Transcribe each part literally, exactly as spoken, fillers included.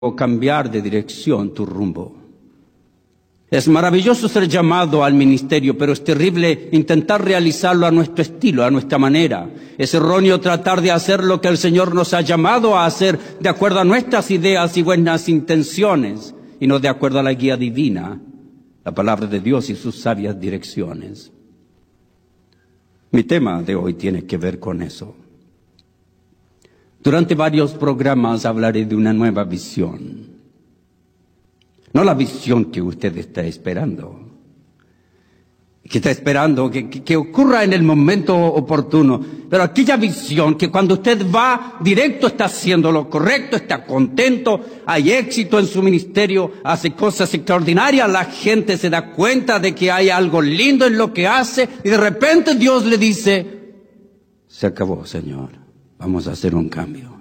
o cambiar de dirección tu rumbo. Es maravilloso ser llamado al ministerio, pero es terrible intentar realizarlo a nuestro estilo, a nuestra manera. Es erróneo tratar de hacer lo que el Señor nos ha llamado a hacer de acuerdo a nuestras ideas y buenas intenciones, y no de acuerdo a la guía divina, la palabra de Dios y sus sabias direcciones. Mi tema de hoy tiene que ver con eso. Durante varios programas hablaré de una nueva visión. No la visión que usted está esperando. Que está esperando que, que, que ocurra en el momento oportuno. Pero aquella visión que cuando usted va directo está haciendo lo correcto, está contento, hay éxito en su ministerio, hace cosas extraordinarias, la gente se da cuenta de que hay algo lindo en lo que hace y de repente Dios le dice, se acabó, Señor. Vamos a hacer un cambio.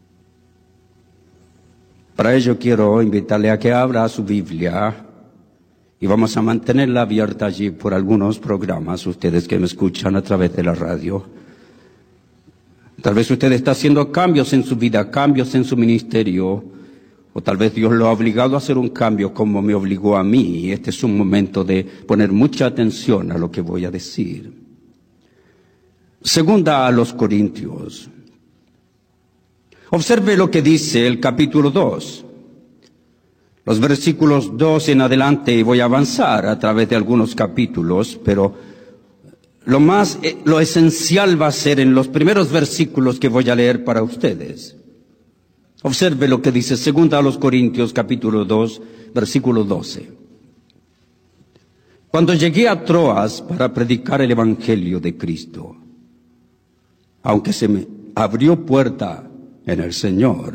Para ello quiero invitarle a que abra su Biblia y vamos a mantenerla abierta allí por algunos programas, ustedes que me escuchan a través de la radio. Tal vez usted está haciendo cambios en su vida, cambios en su ministerio, o tal vez Dios lo ha obligado a hacer un cambio como me obligó a mí. Y este es un momento de poner mucha atención a lo que voy a decir. Segunda a los Corintios. Observe lo que dice el capítulo dos. Los versículos dos en adelante, y voy a avanzar a través de algunos capítulos, pero lo más, lo esencial va a ser en los primeros versículos que voy a leer para ustedes. Observe lo que dice Segunda a los Corintios, capítulo dos, versículo doce. Cuando llegué a Troas para predicar el Evangelio de Cristo, aunque se me abrió puerta en el Señor,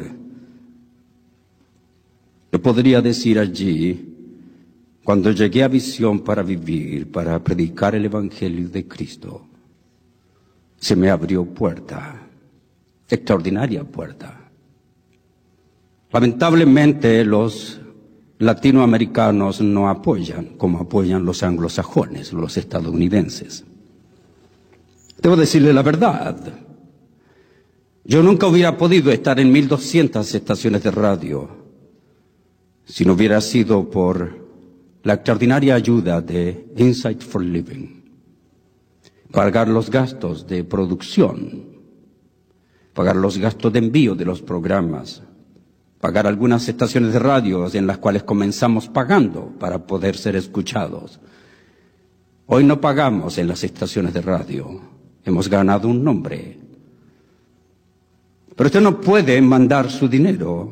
yo podría decir allí, cuando llegué a Visión para vivir, para predicar el Evangelio de Cristo, se me abrió puerta, extraordinaria puerta. Lamentablemente los latinoamericanos no apoyan como apoyan los anglosajones, los estadounidenses. Debo decirle la verdad. Yo nunca hubiera podido estar en mil doscientas estaciones de radio si no hubiera sido por la extraordinaria ayuda de Insight for Living. Pagar los gastos de producción, pagar los gastos de envío de los programas, pagar algunas estaciones de radio en las cuales comenzamos pagando para poder ser escuchados. Hoy no pagamos en las estaciones de radio, hemos ganado un nombre. Pero usted no puede mandar su dinero,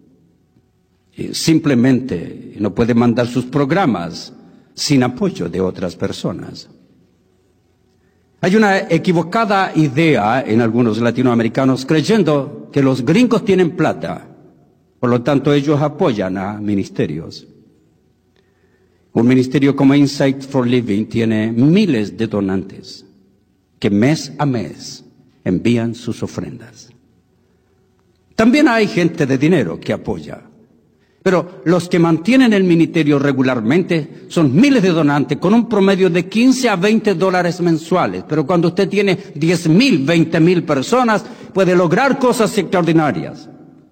simplemente no puede mandar sus programas sin apoyo de otras personas. Hay una equivocada idea en algunos latinoamericanos creyendo que los gringos tienen plata, por lo tanto ellos apoyan a ministerios. Un ministerio como Insight for Living tiene miles de donantes que mes a mes envían sus ofrendas. También hay gente de dinero que apoya, pero los que mantienen el ministerio regularmente son miles de donantes con un promedio de quince a veinte dólares mensuales. Pero cuando usted tiene diez mil, veinte mil personas, puede lograr cosas extraordinarias.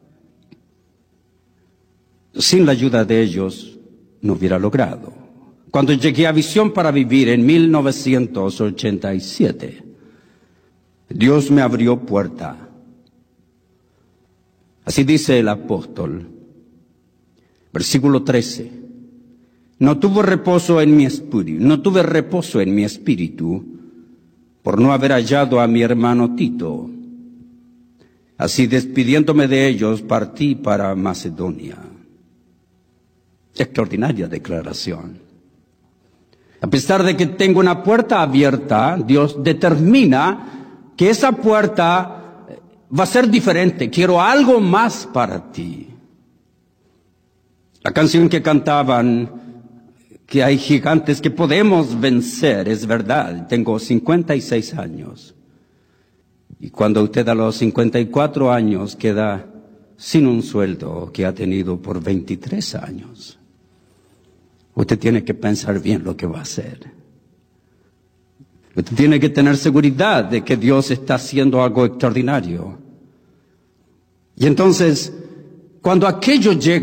Sin la ayuda de ellos, no hubiera logrado. Cuando llegué a Visión para Vivir en mil novecientos ochenta y siete, Dios me abrió puerta. Así dice el apóstol, versículo trece. No tuve reposo en mi espíritu, no tuve reposo en mi espíritu por no haber hallado a mi hermano Tito. Así despidiéndome de ellos, partí para Macedonia. Extraordinaria declaración. A pesar de que tengo una puerta abierta, Dios determina que esa puerta va a ser diferente. Quiero algo más para ti. La canción que cantaban, que hay gigantes que podemos vencer, es verdad. Tengo cincuenta y seis años. Y cuando usted a los cincuenta y cuatro años queda sin un sueldo que ha tenido por veintitrés años, usted tiene que pensar bien lo que va a hacer. Usted tiene que tener seguridad de que Dios está haciendo algo extraordinario. Y entonces, Cuando aquello llega